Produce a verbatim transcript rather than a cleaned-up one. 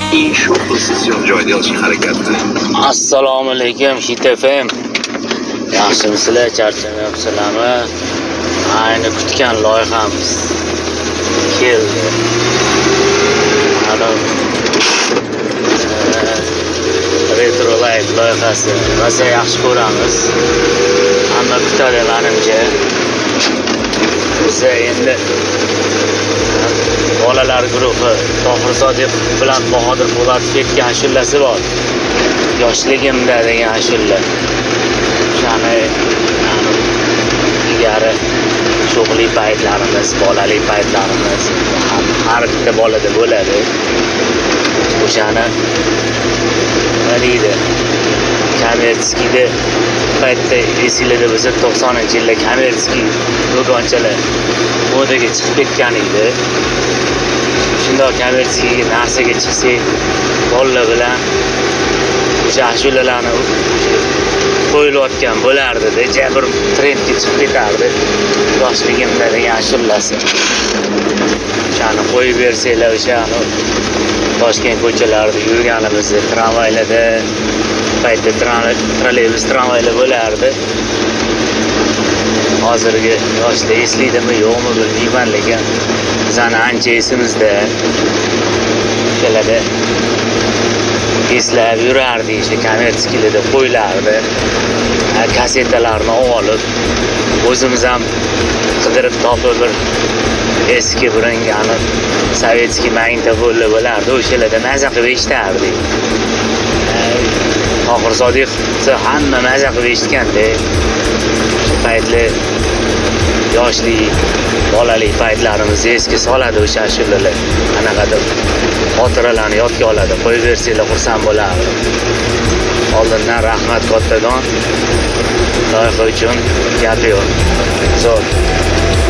艺术和思想 joyida olishga harakat qiling. Assalomu alaykum Hit F M. Yaxshimisizlar, charchamayapsizlarmi? Ayni kutgan loyihamiz keldi. Mana Retro Life loyihasi. Rosa yaxshi ko'ramiz. Hamma kutadi menimcha. Biz endi bolalar guruhi Tohir Sodiq bilan Bahodir Po'latov ketgan ashulasi bor. Yoshligimda degan ashulla. O'shani ilgari sho'g'li paytlarimiz, bolalik paytlarimiz har bitta bolada bo'ladi. O'shani nima deydi? Komertskiyda paytda esinglarda bo'lsa to'qsoninchi yilda komertskiy do'konchalar modaga chiqib ketgan edi. Shundoq komertskiy narsaga chiqsak, bolalar bilan o'sha ashulalarni qo'yilayotgan bo'lardi-da, jabr trendga chiqib ketardi. Yoshligimda degan ashulasi. O'shani qo'yib bersanglar, o'shani Toshkent ko'chalarida yurganimizda, tramvaylarda paytda trolleybus tramvaylar bo'lardi. Hozirgi yoshlar eslaydimi yo'qmi bilmayman, lekin bizani ancha esimizda. O'shalarda eslab yurardik, o'sha komertskiylarda qo'ylardi. Kasetalarni olib, o'zimiz ham qidirib topib bir eski biringani sovetskiy magnitofonlar bo'lardi. O'shalarda maza qilib eshitardik. Tohir Sodiq hamma maza qilib eshitganda. Paytlar yoshlik, bolalik paytlarimizni esga soladi o'sha ashulalar. Anaqadir xotiralarni yodga oladi. Qo'yib bersanglar xursand bo'lardi. Oldindan rahmat kattadan loyiha uchun gap yo'q. Zo'r.